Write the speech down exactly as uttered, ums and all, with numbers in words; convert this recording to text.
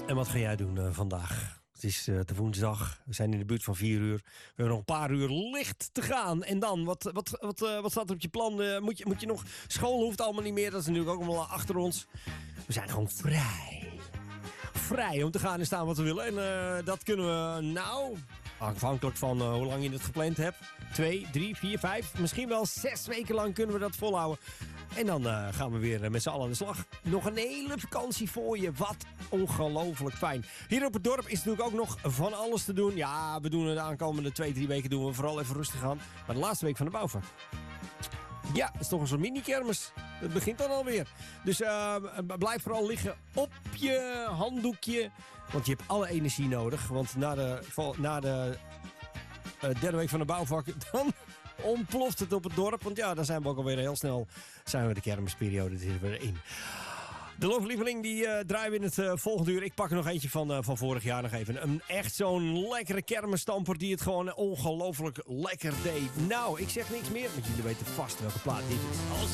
En wat ga jij doen uh, vandaag? Het is uh, de woensdag, we zijn in de buurt van vier uur. We hebben nog een paar uur licht te gaan. En dan, wat, wat, wat, uh, wat staat er op je plan? Uh, moet, je, moet je nog... School hoeft allemaal niet meer, dat is natuurlijk ook allemaal achter ons. We zijn gewoon vrij. Vrij om te gaan en staan wat we willen. En uh, dat kunnen we, nou... afhankelijk van uh, hoe lang je het gepland hebt. Twee, drie, vier, vijf, misschien wel zes weken lang kunnen we dat volhouden. En dan uh, gaan we weer uh, met z'n allen aan de slag. Nog een hele vakantie voor je. Wat ongelooflijk fijn. Hier op het dorp is natuurlijk ook nog van alles te doen. Ja, we doen de aankomende twee, drie weken doen we vooral even rustig aan. Maar de laatste week van de bouwvak. Ja, het is toch een soort mini-kermis. Het begint dan alweer. Dus uh, blijf vooral liggen op je handdoekje. Want je hebt alle energie nodig. Want na de, na de uh, derde week van de bouwvak... dan ontploft het op het dorp. Want ja, dan zijn we ook alweer heel snel... zijn we de kermisperiode er weer in. De looflieveling die uh, draaien we in het uh, volgende uur. Ik pak er nog eentje van, uh, van vorig jaar nog even. Een echt zo'n lekkere kermisstamper die het gewoon ongelooflijk lekker deed. Nou, ik zeg niks meer, want jullie weten vast welke plaat dit is. Als